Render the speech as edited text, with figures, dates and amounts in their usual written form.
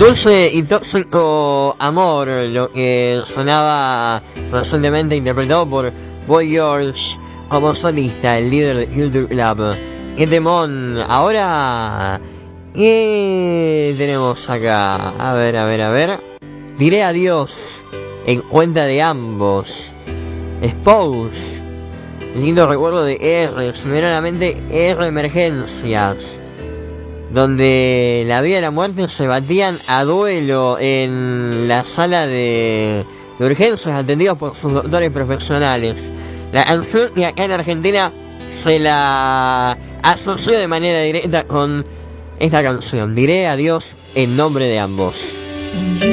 Dulce y tóxico amor, lo que sonaba recientemente interpretado por Boy George como solista, el líder de YouTube Club. ¡Qué temón! Ahora, ¿qué tenemos acá? A ver. Diré adiós en cuenta de ambos. Expose. Lindo recuerdo de R, se me viene a la mente R Emergencias, donde la vida y la muerte se batían a duelo en la sala de urgencias atendidos por sus doctores profesionales. La canción que acá en Argentina se la asoció de manera directa con esta canción. Diré adiós en nombre de ambos.